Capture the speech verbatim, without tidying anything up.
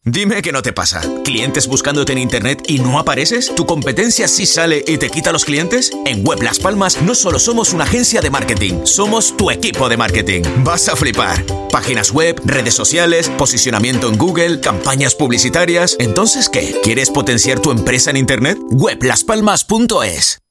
Dime que no te pasa. ¿Clientes buscándote en internet y no apareces? ¿Tu competencia sí sale y te quita los clientes? En Web Las Palmas no solo somos una agencia de marketing, somos tu equipo de marketing. Vas a flipar. Páginas web, redes sociales, posicionamiento en Google, campañas publicitarias. ¿Entonces qué? ¿Quieres potenciar tu empresa en internet? web las palmas punto es